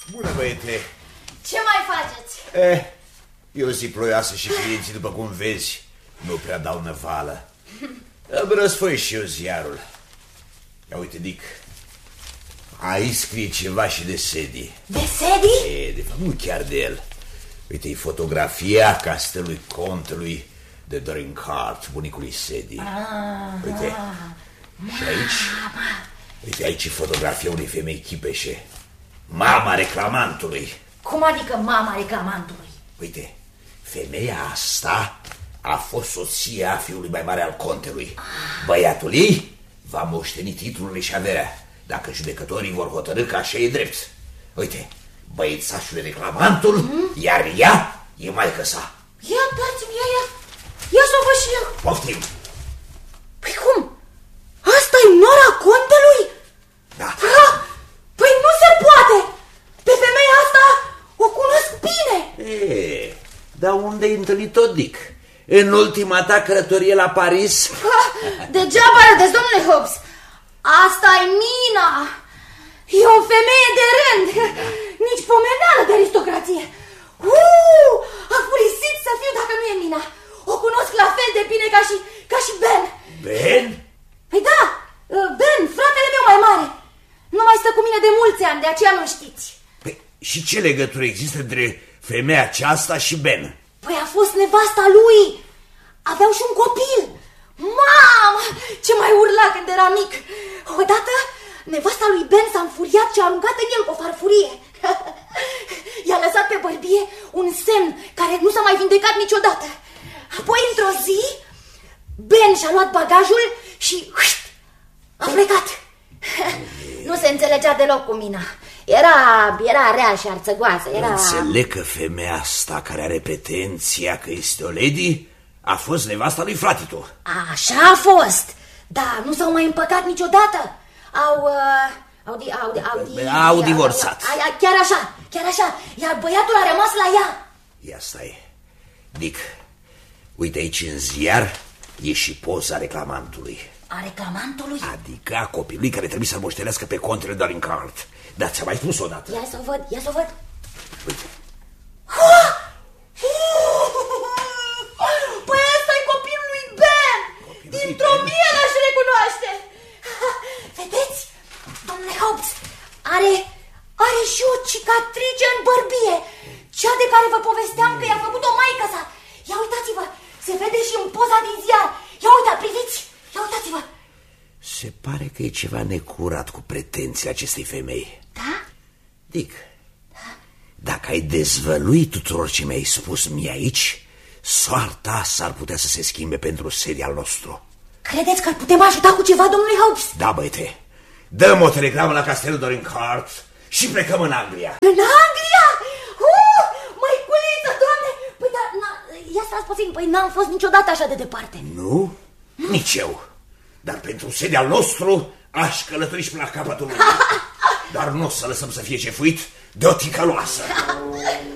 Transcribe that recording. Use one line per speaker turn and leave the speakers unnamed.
Bună, băiete!
Ce mai faceți?
E o zi ploioasă și clienții, după cum vezi, nu prea dau năvală. Îmi răsfoi și eu ziarul. Ia uite, Dick, aici scrie ceva și de Sadie.
De Sadie?
De fapt, nu chiar de el. Uite, e fotografia castelului contelui de Dorincourt, bunicului Sadie. Uite, și aici, uite, aici e fotografia unei femei chipeșe, mama reclamantului.
Cum adică mama reclamantului?
Uite, femeia asta a fost soția fiului mai mare al contelui. Băiatul ei va moșteni titlurile și averea, dacă judecătorii vor hotărâ că așa e drept. Uite, băiețașul reclamantul, iar ea e maică sa.
Ia dați-mi, ia să o văd și eu.
Poftim.
Păi cum? Asta-i nora contelui?
Da.
Păi nu se poate! Pe femeia asta o cunosc bine.
Dar unde-ai întâlnit-o, Dick? În ultima ta călătorie la Paris?
Degeaba râdeți, domnule Hobbs. Asta-i Mina. E o femeie de rând. Nici pomeneală de aristocrație. A furisit să fiu dacă nu e Mina. O cunosc la fel de bine ca și Ben.
Ben?
Păi da, Ben, fratele meu mai mare. Nu mai stă cu mine de mulți ani, de aceea nu știți.
Păi, și ce legătură există între femeia aceasta și Ben?
Păi a fost nevasta lui. Aveau și un copil. Mamă, ce mai urla când era mic. Odată, nevasta lui Ben s-a înfuriat și a aruncat în el cu o farfurie. I-a lăsat pe bărbie un semn care nu s-a mai vindecat niciodată. Apoi, într-o zi, Ben și-a luat bagajul și a plecat. Nu se înțelegea deloc cu Mina. Era rea și arțăgoasă.
Înțeleg că femeia asta care are pretenția că este o lady a fost nevasta lui fratitu.
Așa a fost. Dar nu s-au mai împăcat niciodată. Au
divorțat.
Chiar așa. Iar băiatul a rămas la ea.
Ia stai, Dick, uite aici în ziar e și poza reclamantului.
A reclamantului?
Adică a copilului care trebuie să-l moștenească pe contele Dorincourt. Dar ți-am mai spus odată.
Ia să o văd.
Uite.
Păi ăsta-i copilul lui Ben. Dintr-o mie l-aș recunoaște. Vedeți, domnule Hobbs, are și o cicatrice în bărbie. Cea de care vă povesteam că i-a făcut-o maică-sa. Ia uitați-vă, se vede și în poza din ziar. Ia uita, priviți, ia uitați-vă.
Se pare că e ceva necurat cu pretențiile acestei femei.
Da?
Dick, dacă ai dezvăluit tuturor ce mi-ai spus mie aici, soarta s-ar putea să se schimbe pentru Sadie al nostru.
Credeți că îl putem ajuta cu ceva, domnule Hobbs?
Da, băiete, dăm o telegramă la castelul Dorincourt și plecăm în Anglia.
În Anglia? Măiculiță, doamne! Păi da, ia stați puțin, păi n-am fost niciodată așa de departe.
Nu? Nici eu. Dar pentru Sadie al nostru aș călători și până la capătul lumii. Dar nu o să lăsăm să fie cefuit de o ticăloasă.